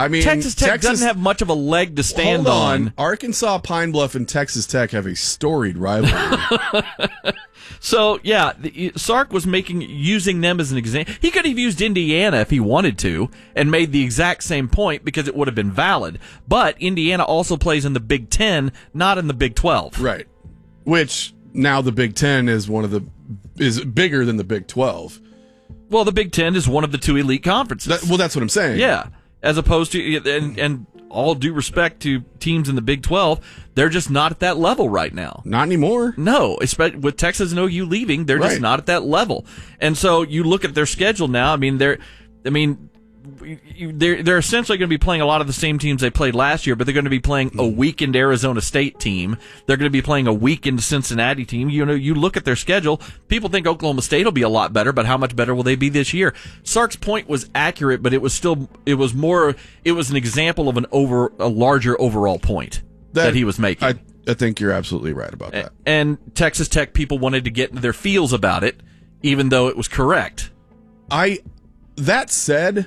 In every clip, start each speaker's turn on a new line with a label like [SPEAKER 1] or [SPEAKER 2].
[SPEAKER 1] I mean,
[SPEAKER 2] Texas Tech doesn't have much of a leg to stand on.
[SPEAKER 1] Arkansas, Pine Bluff, and Texas Tech have a storied rivalry.
[SPEAKER 2] So, yeah, Sark was using them as an example. He could have used Indiana if he wanted to and made the exact same point because it would have been valid. But Indiana also plays in the Big Ten, not in the Big 12.
[SPEAKER 1] Right. Which now the Big Ten is is bigger than the Big 12.
[SPEAKER 2] Well, the Big Ten is one of the two elite conferences.
[SPEAKER 1] That's what I'm saying.
[SPEAKER 2] Yeah. As opposed to, and all due respect to teams in the Big 12, they're just not at that level right now.
[SPEAKER 1] Not anymore.
[SPEAKER 2] No, especially with Texas and OU leaving, they're just not at that level. And so you look at their schedule now. I mean, they're essentially going to be playing a lot of the same teams they played last year, but they're going to be playing a weakened Arizona State team. They're going to be playing a weakened Cincinnati team. You know, you look at their schedule, people think Oklahoma State will be a lot better, but how much better will they be this year? Sark's point was accurate, but it was an example of a larger overall point that he was making.
[SPEAKER 1] I think you're absolutely right about that.
[SPEAKER 2] And Texas Tech people wanted to get into their feels about it, even though it was correct.
[SPEAKER 1] That said,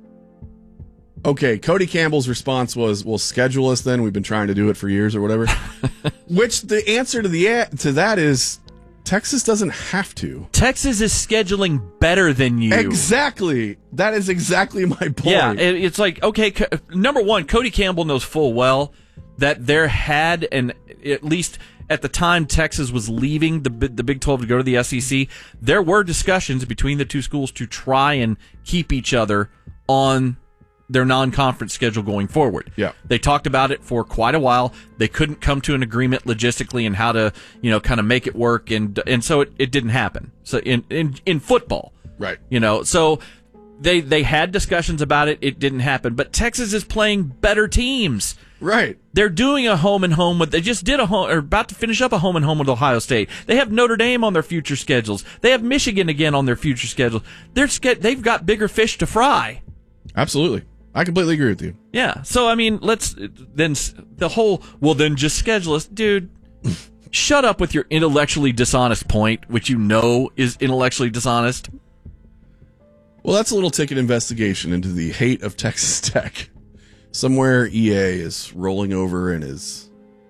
[SPEAKER 1] okay, Cody Campbell's response was, "Well, schedule us then. We've been trying to do it for years or whatever." Which the answer to that is Texas doesn't have to.
[SPEAKER 2] Texas is scheduling better than you.
[SPEAKER 1] Exactly. That is exactly my point.
[SPEAKER 2] Yeah, it's like, okay, number one, Cody Campbell knows full well that there had, and at least at the time Texas was leaving the Big 12 to go to the SEC, there were discussions between the two schools to try and keep each other on their non-conference schedule going forward.
[SPEAKER 1] Yeah.
[SPEAKER 2] They talked about it for quite a while. They couldn't come to an agreement logistically and how to, kind of make it work, and so it didn't happen. So in football.
[SPEAKER 1] Right.
[SPEAKER 2] So they had discussions about it. It didn't happen. But Texas is playing better teams.
[SPEAKER 1] Right.
[SPEAKER 2] They're doing a home and home they just did about to finish up a home and home with Ohio State. They have Notre Dame on their future schedules. They have Michigan again on their future schedules. They've got bigger fish to fry.
[SPEAKER 1] Absolutely. I completely agree with you.
[SPEAKER 2] Yeah. So, I mean, then just schedule us. Dude, shut up with your intellectually dishonest point, which is intellectually dishonest.
[SPEAKER 1] Well, that's a little ticket investigation into the hate of Texas Tech. Somewhere EA is rolling over in his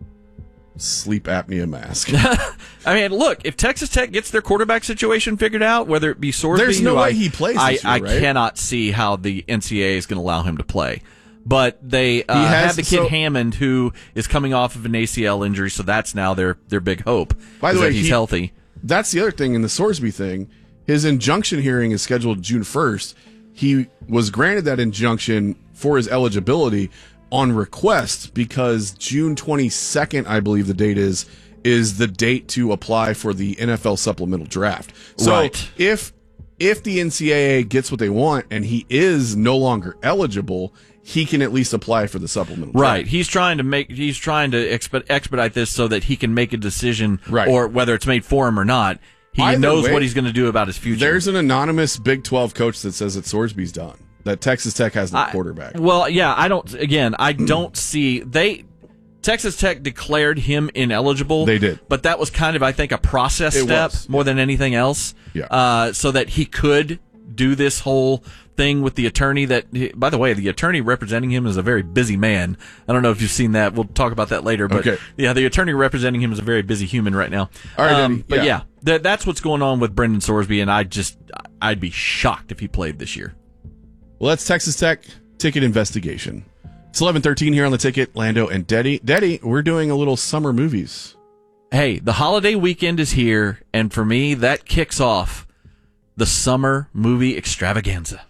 [SPEAKER 1] sleep apnea mask.
[SPEAKER 2] I mean, look, if Texas Tech gets their quarterback situation figured out, whether it be Sorsby,
[SPEAKER 1] there's no way he plays this year,
[SPEAKER 2] I
[SPEAKER 1] right?
[SPEAKER 2] cannot see how the NCAA is going to allow him to play. But they have the kid Hammond, who is coming off of an ACL injury, so that's now their big hope.
[SPEAKER 1] By the way,
[SPEAKER 2] he's healthy.
[SPEAKER 1] That's the other thing in the Sorsby thing. His injunction hearing is scheduled June 1st. He was granted that injunction for his eligibility on request because June 22nd, I believe the date is the date to apply for the NFL supplemental draft. So
[SPEAKER 2] right.
[SPEAKER 1] if the NCAA gets what they want and he is no longer eligible, he can at least apply for the supplemental draft.
[SPEAKER 2] Right. He's trying to expedite this so that he can make a decision,
[SPEAKER 1] right,
[SPEAKER 2] or whether it's made for him or not. He knows what he's going to do about his future.
[SPEAKER 1] There's an anonymous Big 12 coach that says that Sorsby's done. That Texas Tech has no quarterback.
[SPEAKER 2] Well, yeah, I don't see Texas Tech declared him ineligible.
[SPEAKER 1] They did.
[SPEAKER 2] But that was kind of, I think, a process step more than anything else.
[SPEAKER 1] Yeah.
[SPEAKER 2] So that he could do this whole thing with the attorney by the way, the attorney representing him is a very busy man. I don't know if you've seen that. We'll talk about that later. But yeah, the attorney representing him is a very busy human right now.
[SPEAKER 1] All right,
[SPEAKER 2] but yeah, that's what's going on with Brendan Sorsby, and I'd be shocked if he played this year.
[SPEAKER 1] Well, that's Texas Tech ticket investigation. It's 11:13 here on the ticket. Lando and Daddy, we're doing a little summer movies.
[SPEAKER 2] Hey, the holiday weekend is here, and for me, that kicks off the summer movie extravaganza.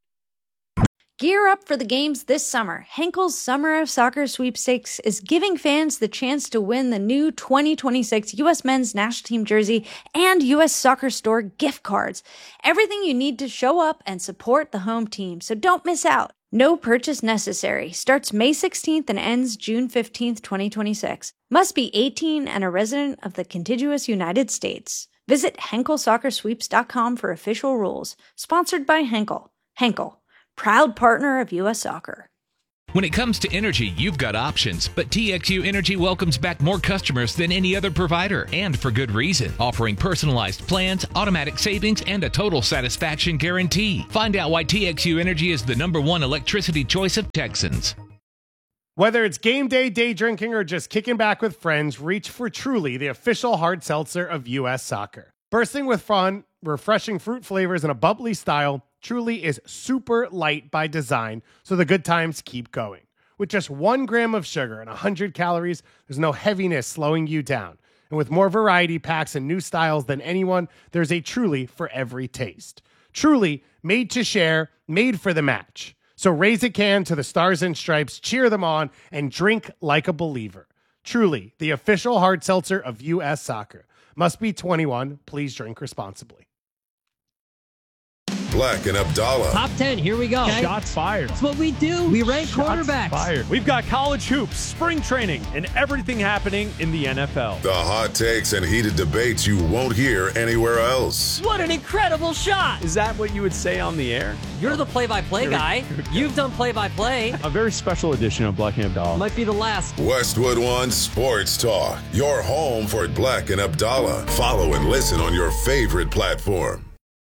[SPEAKER 3] Gear up for the games this summer. Henkel's Summer of Soccer Sweepstakes is giving fans the chance to win the new 2026 U.S. Men's National Team jersey and U.S. Soccer Store gift cards. Everything you need to show up and support the home team, so don't miss out. No purchase necessary. Starts May 16th and ends June 15th, 2026. Must be 18 and a resident of the contiguous United States. Visit HenkelSoccerSweeps.com for official rules. Sponsored by Henkel. Henkel, proud partner of U.S. Soccer.
[SPEAKER 4] When it comes to energy, you've got options, but TXU Energy welcomes back more customers than any other provider, and for good reason, offering personalized plans, automatic savings, and a total satisfaction guarantee. Find out why TXU Energy is the #1 electricity choice of Texans.
[SPEAKER 5] Whether it's game day, day drinking, or just kicking back with friends, reach for Truly, the official hard seltzer of U.S. Soccer. Bursting with fun, refreshing fruit flavors, and a bubbly style, Truly is super light by design, so the good times keep going. With just 1 gram of sugar and 100 calories, there's no heaviness slowing you down. And with more variety packs and new styles than anyone, there's a Truly for every taste. Truly, made to share, made for the match. So raise a can to the Stars and Stripes, cheer them on, and drink like a believer. Truly, the official hard seltzer of U.S. Soccer. Must be 21. Please drink responsibly.
[SPEAKER 6] Black and Abdallah.
[SPEAKER 7] Top 10, here we go.
[SPEAKER 8] Okay. Shots fired.
[SPEAKER 7] That's what we do. We rank quarterbacks.
[SPEAKER 8] Fired. We've got college hoops, spring training, and everything happening in the NFL.
[SPEAKER 6] The hot takes and heated debates you won't hear anywhere else.
[SPEAKER 7] What an incredible shot.
[SPEAKER 8] Is that what you would say on the air?
[SPEAKER 7] You're the play-by-play guy. You've done play-by-play.
[SPEAKER 8] A very special edition of Black and Abdallah.
[SPEAKER 7] Might be the last.
[SPEAKER 6] Westwood One Sports Talk. Your home for Black and Abdallah. Follow and listen on your favorite platform.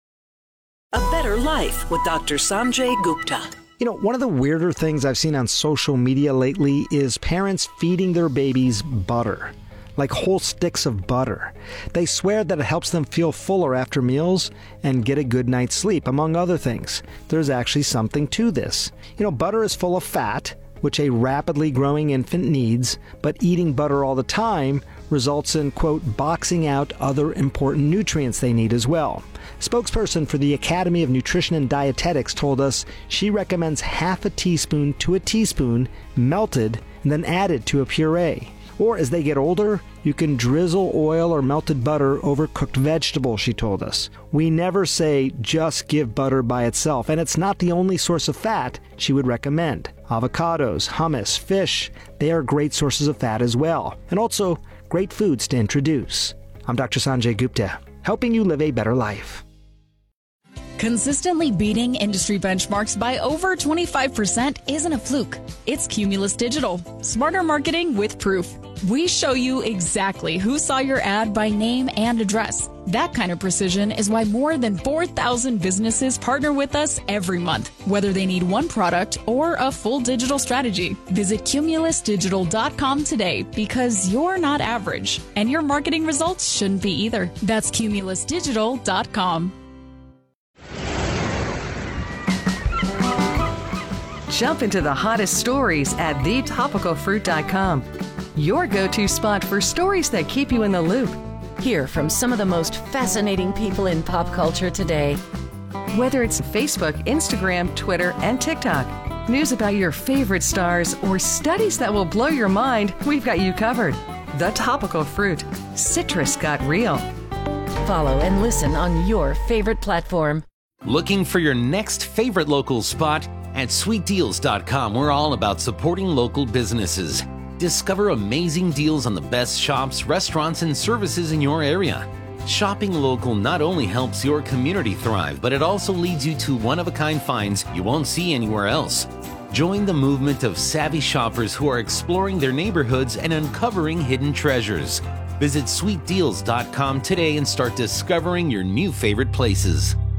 [SPEAKER 9] A Better Life with Dr. Sanjay Gupta.
[SPEAKER 10] You know, one of the weirder things I've seen on social media lately is parents feeding their babies butter, like whole sticks of butter. They swear that it helps them feel fuller after meals and get a good night's sleep, among other things. There's actually something to this. You know, butter is full of fat, which a rapidly growing infant needs, but eating butter all the time results in, quote, boxing out other important nutrients they need as well. Spokesperson for the Academy of Nutrition and Dietetics told us she recommends half a teaspoon to a teaspoon melted and then added to a puree. Or as they get older, you can drizzle oil or melted butter over cooked vegetables, she told us. We never say just give butter by itself, and it's not the only source of fat she would recommend. Avocados, hummus, fish, they are great sources of fat as well, and also great foods to introduce. I'm Dr. Sanjay Gupta, helping you live a better life.
[SPEAKER 11] Consistently beating industry benchmarks by over 25% isn't a fluke. It's Cumulus Digital. Smarter marketing with proof. We show you exactly who saw your ad by name and address. That kind of precision is why more than 4,000 businesses partner with us every month, whether they need one product or a full digital strategy. Visit cumulusdigital.com today because you're not average, and your marketing results shouldn't be either. That's cumulusdigital.com.
[SPEAKER 9] Jump into the hottest stories at thetopicalfruit.com. Your go-to spot for stories that keep you in the loop. Hear from some of the most fascinating people in pop culture today. Whether it's Facebook, Instagram, Twitter, and TikTok, news about your favorite stars, or studies that will blow your mind, we've got you covered. The Topical Fruit. Citrus got real. Follow and listen on your favorite platform.
[SPEAKER 12] Looking for your next favorite local spot? At sweetdeals.com, we're all about supporting local businesses. Discover amazing deals on the best shops, restaurants, and services in your area. Shopping local not only helps your community thrive, but it also leads you to one-of-a-kind finds you won't see anywhere else. Join the movement of savvy shoppers who are exploring their neighborhoods and uncovering hidden treasures. Visit sweetdeals.com today and start discovering your new favorite places.